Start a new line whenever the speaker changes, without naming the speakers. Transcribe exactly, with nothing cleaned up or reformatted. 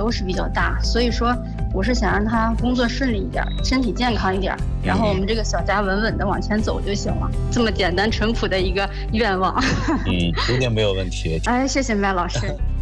都是比较大，所以说我是想让他工作顺利一点，身体健康一点，然后我们这个小家稳稳的往前走就行了，这么简单淳朴的一个愿望。
嗯，一定没有问题。
哎，谢谢麦老师。